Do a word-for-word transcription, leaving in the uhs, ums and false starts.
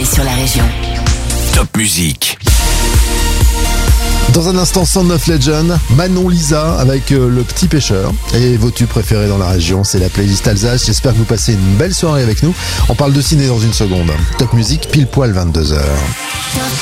arrivée sur la région. Top Musique. Dans un instant, Sound of Legend, Manon Lisa avec euh, Le Petit Pêcheur. Et vos tubes préférés dans la région, c'est la playlist Alsace. J'espère que vous passez une belle soirée avec nous. On parle de ciné dans une seconde. Top Musique, pile poil vingt-deux heures.